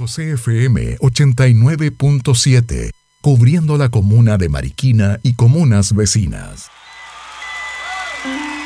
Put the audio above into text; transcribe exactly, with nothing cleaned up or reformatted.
José F M ochenta y nueve punto siete, cubriendo la comuna de Mariquina y comunas vecinas.